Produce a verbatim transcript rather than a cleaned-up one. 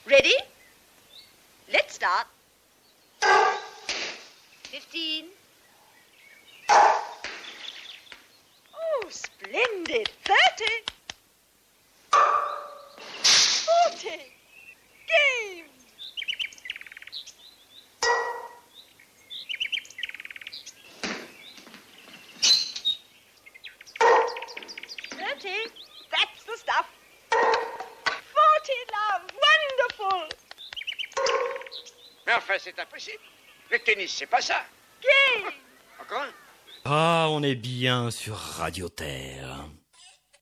Ready? Let's start. Fifteen. Oh, splendid. Thirty. Forty. Game. Thirty. That's the stuff. Forty, love. Wonderful. Mais enfin, c'est impossible. Le tennis, c'est pas ça. Game. Encore un? Ah, on est bien sur Radio Terre.